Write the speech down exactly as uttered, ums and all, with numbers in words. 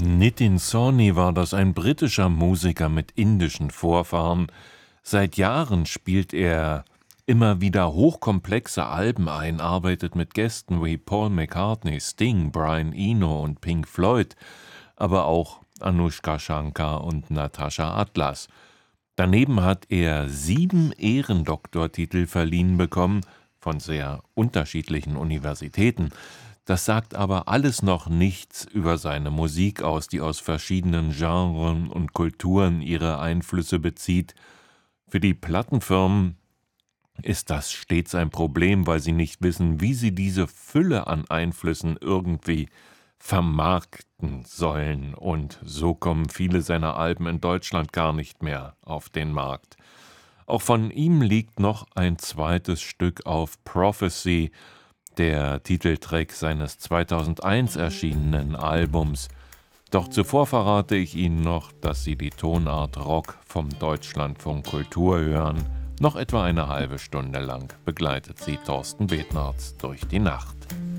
Nitin Sawhney war das, ein britischer Musiker mit indischen Vorfahren. Seit Jahren spielt er immer wieder hochkomplexe Alben ein, arbeitet mit Gästen wie Paul McCartney, Sting, Brian Eno und Pink Floyd, aber auch Anushka Shankar und Natasha Atlas. Daneben hat er sieben Ehrendoktortitel verliehen bekommen von sehr unterschiedlichen Universitäten. Das sagt aber alles noch nichts über seine Musik aus, die aus verschiedenen Genres und Kulturen ihre Einflüsse bezieht. Für die Plattenfirmen ist das stets ein Problem, weil sie nicht wissen, wie sie diese Fülle an Einflüssen irgendwie vermarkten sollen. Und so kommen viele seiner Alben in Deutschland gar nicht mehr auf den Markt. Auch von ihm liegt noch ein zweites Stück auf, Prophecy, der Titeltrack seines zweitausendeins erschienenen Albums. Doch zuvor verrate ich Ihnen noch, dass Sie die Tonart Rock vom Deutschlandfunk Kultur hören. Noch etwa eine halbe Stunde lang begleitet Sie Thorsten Betnarz durch die Nacht.